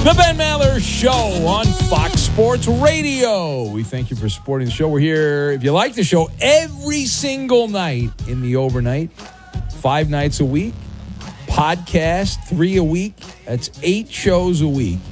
The Ben Maller Show on Fox Sports Radio. We thank you for supporting the show. We're here, if you like the show, every single night in the overnight, 5 nights a week. Podcast, 3 a week. That's 8 shows a week.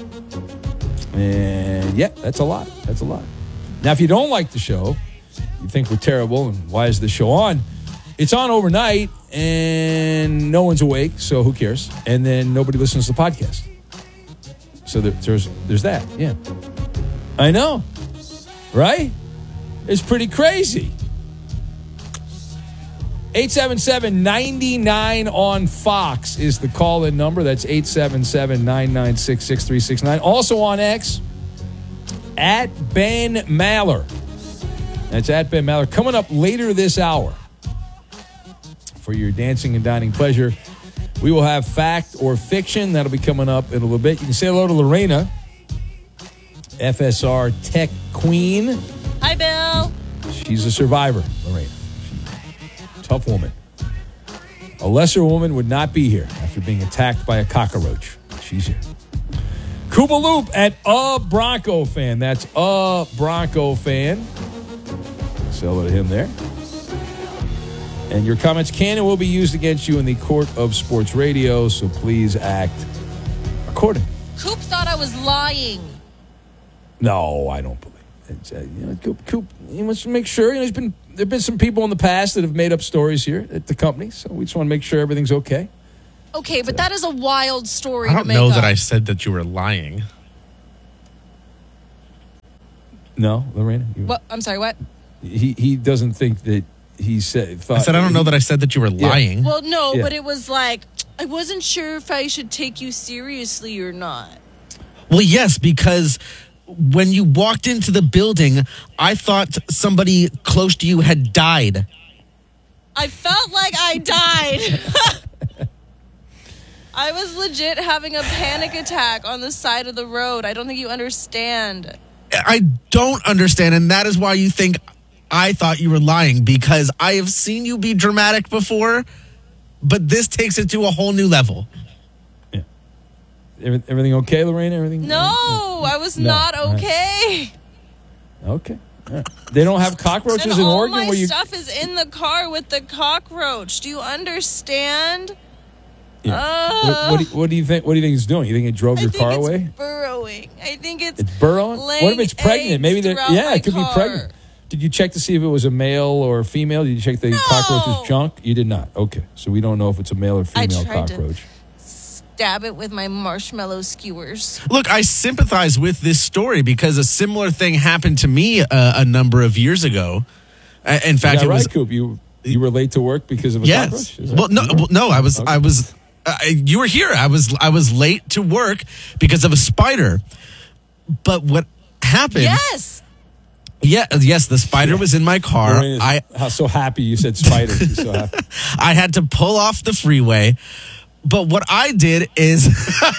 And yeah, that's a lot. That's a lot. Now, if you don't like the show, you think we're terrible, and why is the show on? It's on overnight, and no one's awake, so who cares? And then nobody listens to the podcast. So there's that, yeah. I know, right? It's pretty crazy. 877-99 on Fox is the call-in number. That's 877-996-6369. Also on X, at Ben Maller. That's at Ben Maller. Coming up later this hour for your dancing and dining pleasure, we will have fact or fiction. That'll be coming up in a little bit. You can say hello to Lorena, FSR Tech Queen. Hi, Bill. She's a survivor, Lorena. Tough woman. A lesser woman would not be here after being attacked by a cockroach. She's here. Koopa Loop at a Bronco fan. That's a Bronco fan. Say hello to him there. And your comments can and will be used against you in the court of sports radio, so please act accordingly. Coop thought I was lying. No, I don't believe it. Coop, he wants to make sure. There have been some people in the past that have made up stories here at the company, so we just want to make sure everything's okay. Okay, but that is a wild story to make up. I don't know that I said that you were lying. No, Lorena? What? I'm sorry, what? He doesn't think that he said... I said I don't know that I said that you were lying. Well, no, but it was like, I wasn't sure if I should take you seriously or not. Well, yes, because when you walked into the building, I thought somebody close to you had died. I felt like I died. I was legit having a panic attack on the side of the road. I don't think you understand. I don't understand, and that is why you think I thought you were lying, because I have seen you be dramatic before, but this takes it to a whole new level. Yeah. Everything okay, Lorena? Everything? No, I was not okay. Okay. Right. They don't have cockroaches and in all Oregon? my stuff is in the car with the cockroach. Do you understand? Yeah. What do you think? What do you think it's doing? You think it drove your car away? Burrowing. I think it's burrowing. What if it's pregnant? Maybe it could be pregnant. Did you check to see if it was a male or a female? Did you check the cockroach's junk? You did not. Okay, so we don't know if it's a male or female cockroach. Stab it with my marshmallow skewers. Look, I sympathize with this story because a similar thing happened to me a number of years ago. In fact, it was Coop. You were late to work because of a cockroach? Well, no. I was. You were here. I was late to work because of a spider. But what happened? Yes. Yes, the spider was in my car. I'm so happy you said spider. So happy. I had to pull off the freeway. But what I did is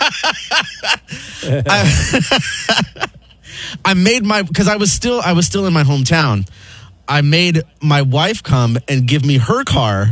I made because I was still in my hometown. I made my wife come and give me her car.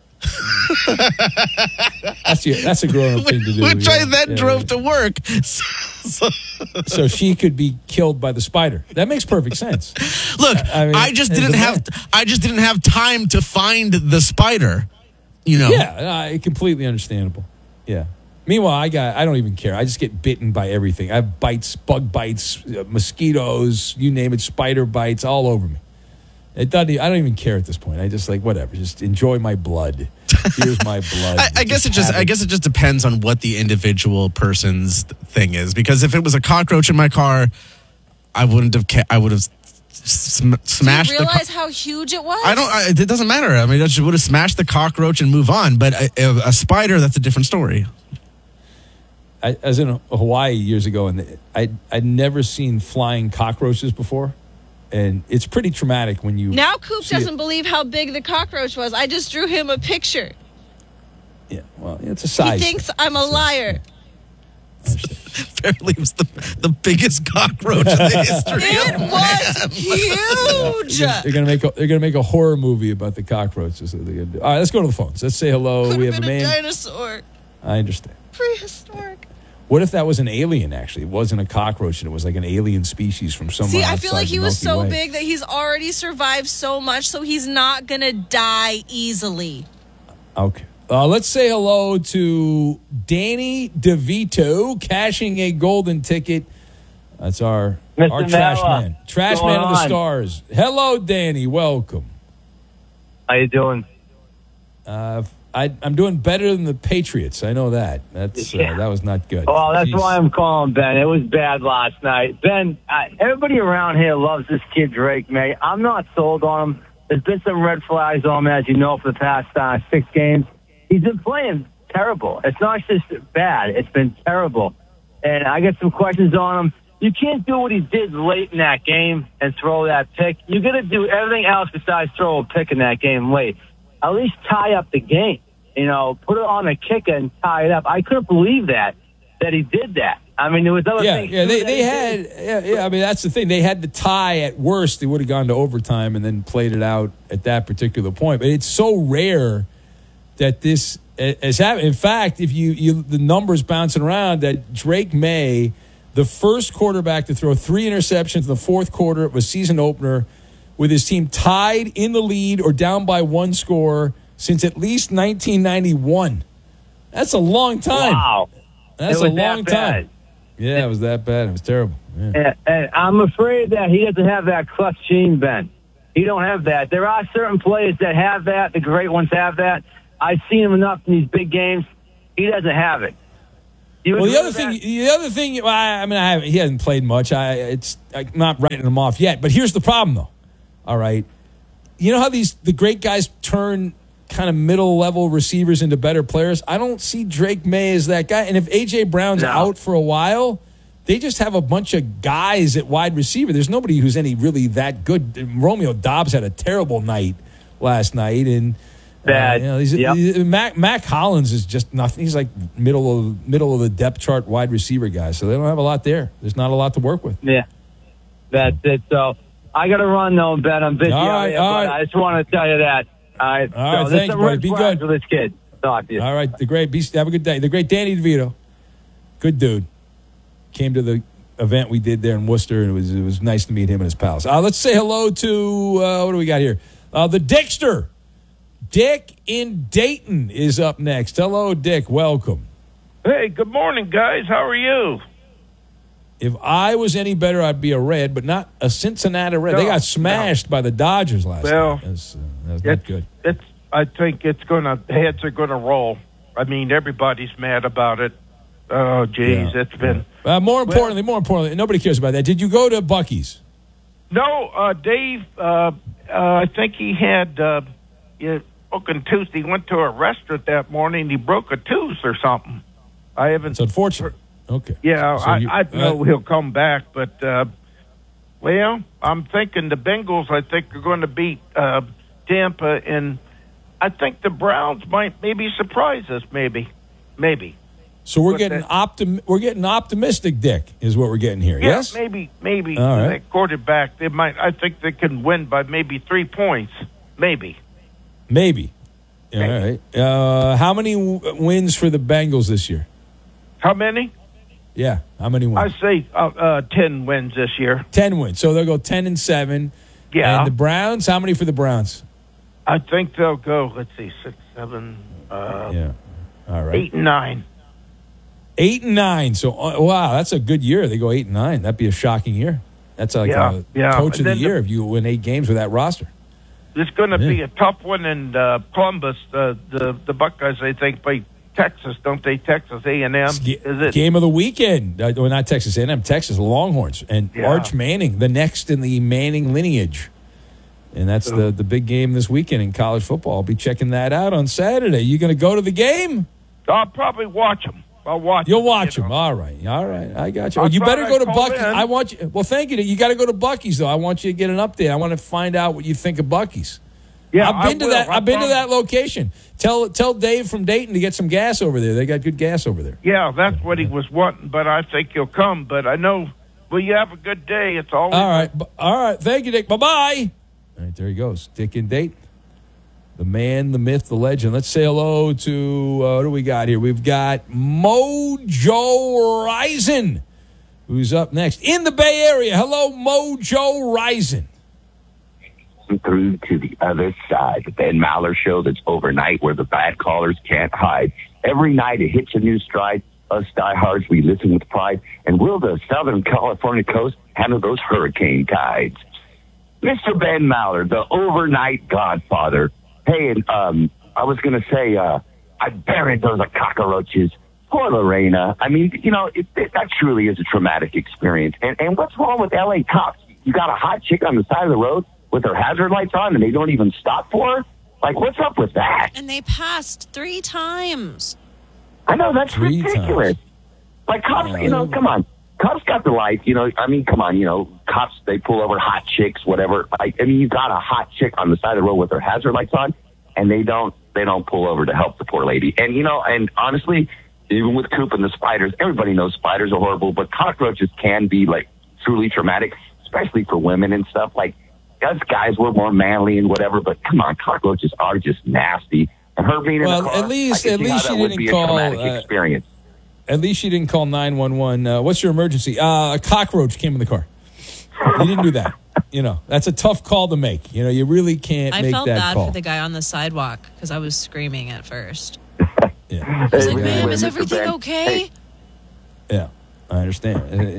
That's a grown-up thing to do. Which I then drove to work. So she could be killed by the spider. That makes perfect sense. Look, I just didn't have time to find the spider. You know. Yeah, completely understandable. Yeah. Meanwhile, I don't even care. I just get bitten by everything. I have bites, bug bites, mosquitoes, you name it, spider bites all over me. I don't even care at this point. I just whatever. Just enjoy my blood. Here's my blood. I guess it just depends on what the individual person's thing is. Because if it was a cockroach in my car, I wouldn't have. I would have smashed. Do you realize how huge it was? It doesn't matter. I mean, I just would have smashed the cockroach and move on. But a spider, that's a different story. I was in Hawaii years ago, and I'd never seen flying cockroaches before. And it's pretty traumatic when you... Now Coop doesn't believe how big the cockroach was. I just drew him a picture. Yeah, well, it's a size. He thinks I'm a liar. Apparently it was the biggest cockroach in the history of man. It was huge. They're gonna make a horror movie about the cockroaches. All right, let's go to the phones. Let's say hello. Could we have have been a man. Dinosaur. I understand. Prehistoric. What if that was an alien, actually? It wasn't a cockroach, and it was like an alien species from somewhere See, I outside feel like he the was Milky so Way. big that he's already survived so much, so he's not going to die easily. Okay. Let's say hello to Danny DeVito, cashing a golden ticket. That's our trash Mella, man. Trash going man of the on? stars. Hello, Danny. Welcome. How you doing? I'm doing better than the Patriots. I know that. That was not good. Well, that's Jeez. why I'm calling Ben. It was bad last night. Ben, everybody around here loves this kid Drake May. I'm not sold on him. There's been some red flags on him, as you know, for the past 6 games. He's been playing terrible. It's not just bad. It's been terrible. And I got some questions on him. You can't do what he did late in that game and throw that pick. You're going to do everything else besides throw a pick in that game late. At least tie up the game. You know, put it on a kicker and tie it up. I couldn't believe that he did that. I mean, there was other things. Yeah, they had. I mean, that's the thing. They had the tie at worst. They would have gone to overtime and then played it out at that particular point. But it's so rare that this has happened. In fact, if you the numbers bouncing around that Drake May, the first quarterback to throw 3 interceptions in the fourth quarter of a season opener, with his team tied in the lead or down by 1 score since at least 1991. That's a long time. Wow. That's a long that time. bad. Yeah, it was that bad. It was terrible. Yeah. And I'm afraid that he doesn't have that clutch gene, Ben. He don't have that. There are certain players that have that. The great ones have that. I've seen him enough in these big games. He doesn't have it. Well, the other thing, he hasn't played much. I'm not writing him off yet. But here's the problem, though. All right, you know how the great guys turn kind of middle-level receivers into better players? I don't see Drake May as that guy. And if A.J. Brown's out for a while, they just have a bunch of guys at wide receiver. There's nobody who's really that good. Romeo Doubs had a terrible night last night. And bad. Mac Hollins is just nothing. He's like middle of the depth chart wide receiver guy. So they don't have a lot there. There's not a lot to work with. Yeah, that's it. So I got to run, though, Ben. I'm busy out here, but I just want to tell you that. All right, thanks, buddy. Be good. For this kid. Talk to you. All right, have a good day. The great Danny DeVito, good dude, came to the event we did there in Worcester, and it was nice to meet him and his pals. Let's say hello to what do we got here? The Dickster, Dick in Dayton is up next. Hello, Dick. Welcome. Hey, good morning, guys. How are you? If I was any better, I'd be a Red, but not a Cincinnati Red. They got smashed by the Dodgers last night. That's not good. I think heads are gonna roll. I mean, everybody's mad about it. Oh, geez, it's been. More importantly, nobody cares about that. Did you go to Buc-ee's? No, Dave. I think he had broken tooth. He went to a restaurant that morning. He broke a tooth or something. I haven't. It's unfortunate. Okay. Yeah, So I know he'll come back, but I'm thinking the Bengals. I think are going to beat Tampa, and I think the Browns might maybe surprise us. Maybe. So we're getting optimistic, Dick, is what we're getting here. Yeah, yes, maybe. All right. That quarterback, they might. I think they can win by maybe 3 points. Maybe. All right. How many wins for the Bengals this year? How many? Yeah, how many wins? I say 10 wins this year. 10 wins. So they'll go 10-7. Yeah. And the Browns, how many for the Browns? I think they'll go, let's see, 6, 7, yeah. All right. 8 and 9. 8 and 9. So, wow, that's a good year. They go 8 and 9. That'd be a shocking year. That's like a coach of the year if you win 8 games with that roster. It's going to be a tough one in Columbus. The Buckeyes, I think, play Texas, don't they? Texas A&M. Is it game of the weekend? Well, not Texas A&M. Texas Longhorns and Arch Manning, the next in the Manning lineage, and that's the big game this weekend in college football. I'll be checking that out on Saturday. You going to go to the game? I'll probably watch them. I'll watch. You'll watch them. All right. I got you. Oh, you better go to Buc-ee's. I want you. Well, thank you. You got to go to Buc-ee's though. I want you to get an update. I want to find out what you think of Buc-ee's. Yeah, I've been to that location. Tell Dave from Dayton to get some gas over there. They got good gas over there. Yeah, that's what he was wanting, but I think he'll come. But I know. Well, you have a good day. It's always all right. Thank you, Dick. Bye-bye. All right, there he goes. Dick in Dayton. The man, the myth, the legend. Let's say hello to, what do we got here? We've got Mojo Rison, who's up next in the Bay Area. Hello, Mojo Rison. Through to the other side. The Ben Maller Show that's overnight where the bad callers can't hide. Every night it hits a new stride. Us diehards, we listen with pride. And will the Southern California coast handle those hurricane tides? Mr. Ben Maller, the overnight godfather. Hey, and I was going to say, I buried those cockroaches. Poor Lorena. I mean, that truly is a traumatic experience. And what's wrong with L.A. cops? You got a hot chick on the side of the road with their hazard lights on and they don't even stop for her? Like, what's up with that? And they passed 3 times. I know, that's 3 ridiculous. times. Like, cops, come on. Cops got the lights, come on, cops, they pull over hot chicks, whatever. You got a hot chick on the side of the road with her hazard lights on, and they don't pull over to help the poor lady. And, and honestly, even with Coop and the spiders, everybody knows spiders are horrible, but cockroaches can be, truly traumatic, especially for women and stuff. Like, us guys were more manly and whatever, but come on, cockroaches are just nasty. And her being in the car, at least she didn't call. Experience. At least she didn't call 911. What's your emergency? A cockroach came in the car. You didn't do that. That's a tough call to make. You really can't make that call. I felt bad for the guy on the sidewalk because I was screaming at first. Yeah. I was like, ma'am, is everything okay? Hey. Yeah, I understand.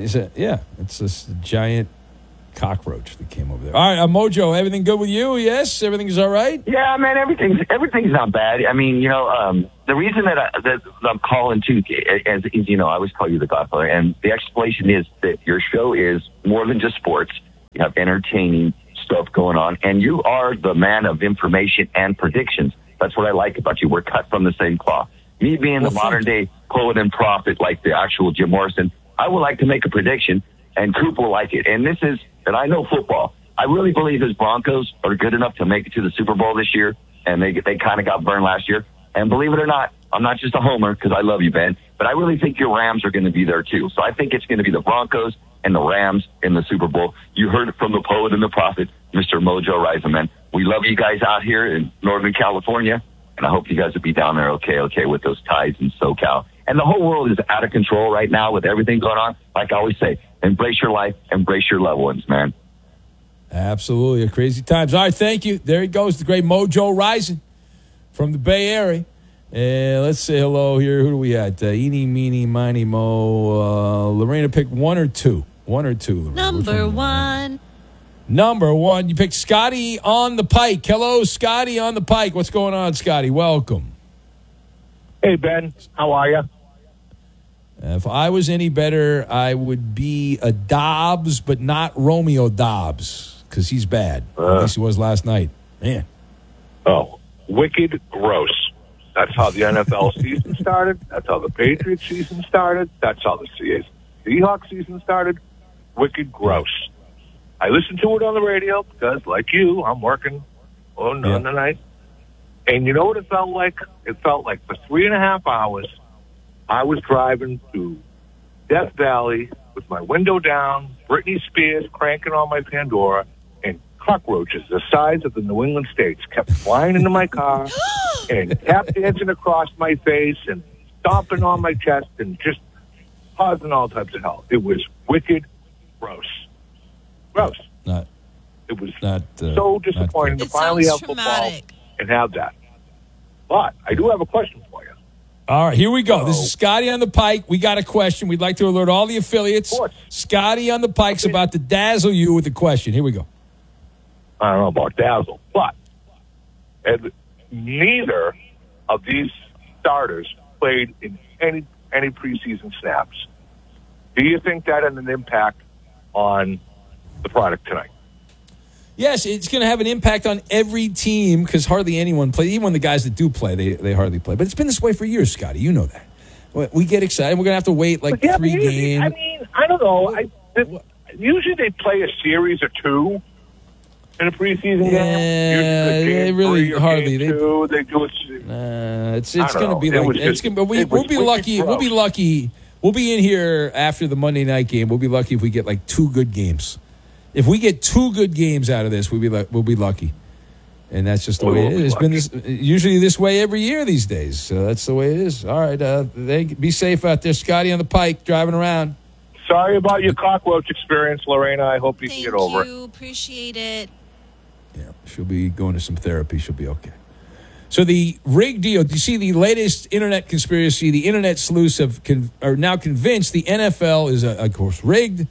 It's this giant cockroach that came over there. All right, Mojo, everything good with you? Yes, everything's all right? Yeah, man, everything's not bad. I mean, the reason that I'm calling too is I always call you the Godfather, and the explanation is that your show is more than just sports. You have entertaining stuff going on, and you are the man of information and predictions. That's what I like about you. We're cut from the same cloth. Me being the modern day poet and prophet like the actual Jim Morrison, I would like to make a prediction, and Coop will like it. And I know football. I really believe his Broncos are good enough to make it to the Super Bowl this year, and they kind of got burned last year. And believe it or not, I'm not just a homer because I love you, Ben, but I really think your Rams are going to be there too. So I think it's going to be the Broncos and the Rams in the Super Bowl. You heard it from the poet and the prophet, Mr. Mojo Rison, man. We love you guys out here in Northern California, and I hope you guys will be down there okay with those tides in SoCal. And the whole world is out of control right now with everything going on. Like I always say, embrace your life, embrace your loved ones, man. Absolutely. Crazy times. All right, thank you. There he goes, the great Mojo Rison from the Bay Area. And let's say hello here. Who do we at? Eeny, meeny, miny, mo. Lorena picked 1 or 2. 1 or 2, Lorena. Number 1. Number 1. You picked Scotty on the Pike. Hello, Scotty on the Pike. What's going on, Scotty? Welcome. Hey, Ben. How are you? If I was any better, I would be a Dobbs, but not Romeo Dobbs, because he's bad. At least he was last night. Man. Oh, wicked gross. That's how the NFL season started. That's how the Patriots season started. That's how the Seahawks season started. Wicked gross. I listened to it on the radio because, like you, I'm working on the night. And you know what it felt like? It felt like for 3.5 hours, I was driving to Death Valley with my window down, Britney Spears cranking on my Pandora, and cockroaches the size of the New England states kept flying into my car and tap dancing across my face and stomping on my chest and just causing all types of hell. It was wicked gross. Gross. It was so disappointing to finally have football and have that. But I do have a question for you. All right, here we go. This is Scotty on the Pike. We got a question. We'd like to alert all the affiliates. Scotty on the Pike's about to dazzle you with a question. Here we go. I don't know about dazzle, but neither of these starters played in any preseason snaps. Do you think that had an impact on the product tonight? Yes, it's going to have an impact on every team because hardly anyone plays. Even when the guys that do play, they hardly play. But it's been this way for years, Scotty. You know that. We get excited. We're going to have to wait 3 games. I mean, I don't know. Usually they play a series or 2 in a preseason game. They really hardly. They do it. It's going to be like it's going. We'll be lucky. Gross. We'll be lucky. We'll be in here after the Monday night game. We'll be lucky if we get 2 good games. If we get 2 good games out of this, we'll be lucky. And that's just the way it is. It's been usually this way every year these days. So that's the way it is. All right. Be safe out there, Scotty, on the pike, driving around. Sorry about your cockroach experience, Lorena. I hope you can get over it. Thank you. Appreciate it. Yeah, she'll be going to some therapy. She'll be okay. So the rig deal, do you see the latest internet conspiracy? The internet sleuths are now convinced the NFL is, of course, rigged.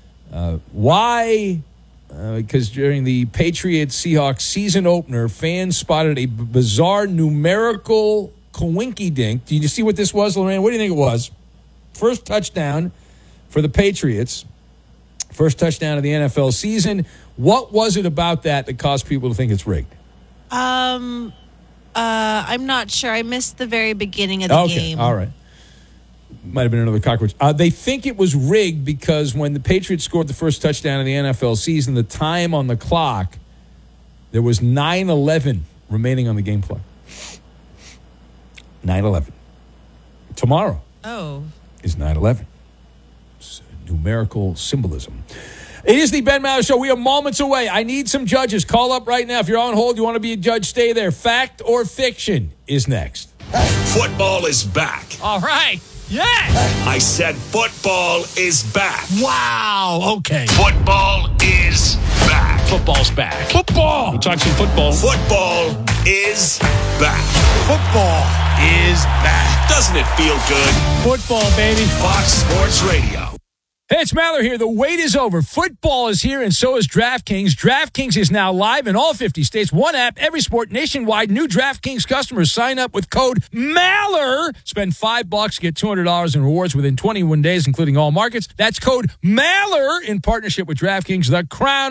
Why? Because during the Patriots-Seahawks season opener, fans spotted a bizarre numerical coinky-dink. Did you see what this was, Lorraine? What do you think it was? First touchdown for the Patriots. First touchdown of the NFL season. What was it about that caused people to think it's rigged? I'm not sure. I missed the very beginning of the game. All right. Might have been another cockroach. They think it was rigged because when the Patriots scored the first touchdown of the NFL season, the time on the clock, there was 9:11 remaining on the game clock. 9:11. Tomorrow is 9/11. It's numerical symbolism. It is the Ben Maller Show. We are moments away. I need some judges. Call up right now. If you're on hold, you want to be a judge, stay there. Fact or fiction is next. Football is back. All right. Yeah. I said football is back. Wow. Okay. Football is back. Football's back. Football. We'll talk some football. Football is back. Football is back. Doesn't it feel good? Football, baby. Fox Sports Radio. Hey, it's Maller here. The wait is over. Football is here, and so is DraftKings. DraftKings is now live in all 50 states. One app, every sport, nationwide. New DraftKings customers sign up with code MALLER. Spend $5, get $200 in rewards within 21 days, including all markets. That's code MALLER in partnership with DraftKings. The crown